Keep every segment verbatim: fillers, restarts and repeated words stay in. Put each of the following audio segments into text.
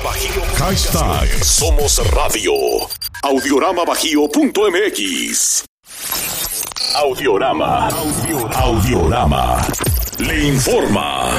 Bajío. Hashtag Somos Radio. Audiorama Bajío punto M X. Audiorama. Audiorama. Le informa.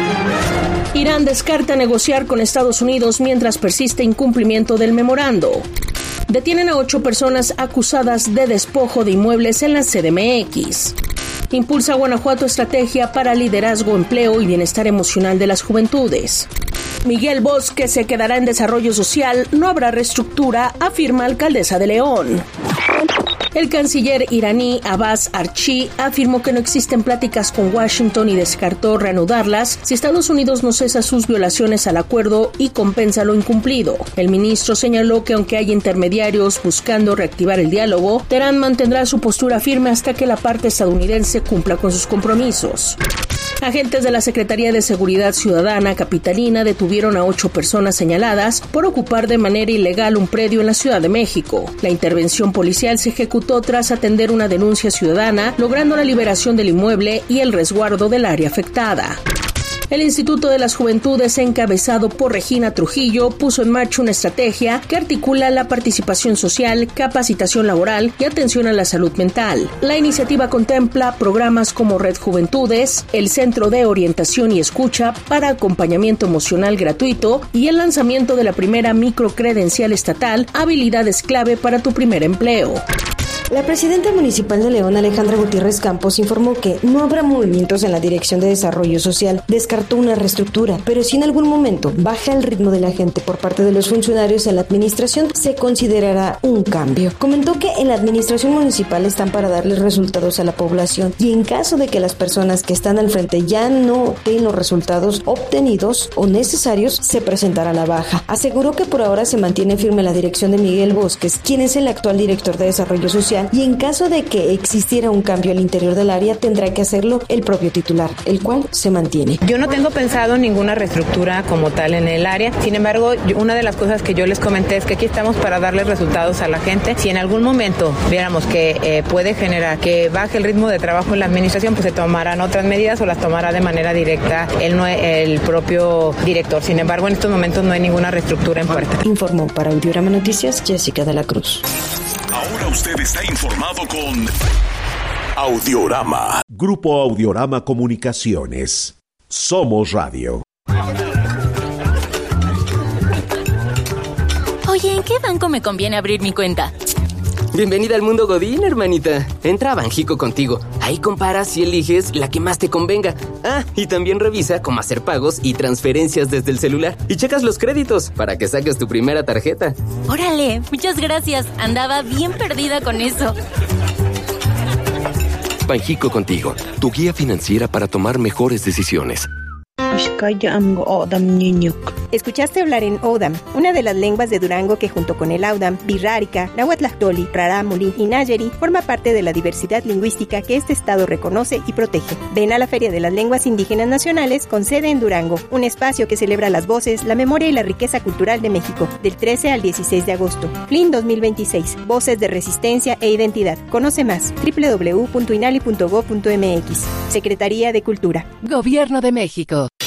Irán descarta negociar con Estados Unidos mientras persiste incumplimiento del memorando. Detienen a ocho personas acusadas de despojo de inmuebles en la C D M X. Impulsa Guanajuato estrategia para liderazgo, empleo y bienestar emocional de las juventudes. Miguel Bosque se quedará en desarrollo social, no habrá reestructura, afirma alcaldesa de León. El canciller iraní Abbas Archi afirmó que no existen pláticas con Washington y descartó reanudarlas si Estados Unidos no cesa sus violaciones al acuerdo y compensa lo incumplido. El ministro señaló que aunque hay intermediarios buscando reactivar el diálogo, Teherán mantendrá su postura firme hasta que la parte estadounidense cumpla con sus compromisos. Agentes de la Secretaría de Seguridad Ciudadana capitalina detuvieron a ocho personas señaladas por ocupar de manera ilegal un predio en la Ciudad de México. La intervención policial se ejecutó tras atender una denuncia ciudadana, logrando la liberación del inmueble y el resguardo del área afectada. El Instituto de las Juventudes, encabezado por Regina Trujillo, puso en marcha una estrategia que articula la participación social, capacitación laboral y atención a la salud mental. La iniciativa contempla programas como Red Juventudes, el Centro de Orientación y Escucha para acompañamiento emocional gratuito y el lanzamiento de la primera microcredencial estatal, habilidades clave para tu primer empleo. La presidenta municipal de León, Alejandra Gutiérrez Campos, informó que no habrá movimientos en la Dirección de Desarrollo Social. Descartó una reestructura, pero si en algún momento baja el ritmo de la gente por parte de los funcionarios en la administración, se considerará un cambio. Comentó que en la administración municipal están para darles resultados a la población y en caso de que las personas que están al frente ya no den los resultados obtenidos o necesarios, se presentará la baja. Aseguró que por ahora se mantiene firme la dirección de Miguel Bosques, quien es el actual director de Desarrollo Social, y en caso de que existiera un cambio al interior del área, tendrá que hacerlo el propio titular, el cual se mantiene. Yo no tengo pensado ninguna reestructura como tal en el área. Sin embargo, una de las cosas que yo les comenté es que aquí estamos para darles resultados a la gente. Si en algún momento viéramos que eh, puede generar que baje el ritmo de trabajo en la administración, pues se tomarán otras medidas o las tomará de manera directa el, el propio director. Sin embargo, en estos momentos no hay ninguna reestructura en puerta. Informó para Audiorama Noticias Jessica de la Cruz. Ahora usted está informado con Audiorama. Grupo Audiorama Comunicaciones. Somos Radio. Oye, ¿en qué banco me conviene abrir mi cuenta? Bienvenida al mundo Godín, hermanita. Entra a Banjico Contigo. Ahí comparas y eliges la que más te convenga. Ah, y también revisa cómo hacer pagos y transferencias desde el celular. Y checas los créditos para que saques tu primera tarjeta. Órale, muchas gracias. Andaba bien perdida con eso. Banjico Contigo, tu guía financiera para tomar mejores decisiones. Escuchaste hablar en Odam, una de las lenguas de Durango que junto con el Audam, Birrárica, Nahuatlahtoli, Rarámuri y Nayeri forma parte de la diversidad lingüística que este estado reconoce y protege. Ven a la Feria de las Lenguas Indígenas Nacionales con sede en Durango, un espacio que celebra las voces, la memoria y la riqueza cultural de México, del trece al dieciséis de agosto. F L I N dos mil veintiséis, Voces de Resistencia e Identidad. Conoce más, doble u doble u doble u punto inali punto gob punto m x. Secretaría de Cultura. Gobierno de México.